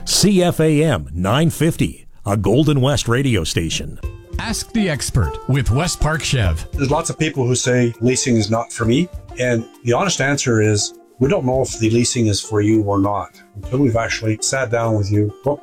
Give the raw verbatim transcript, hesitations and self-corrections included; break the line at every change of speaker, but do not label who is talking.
C F A M nine fifty, a Golden West radio station.
Ask the expert with West Park Chev.
There's lots of people who say leasing is not for me. And the honest answer is we don't know if the leasing is for you or not until we've actually sat down with you,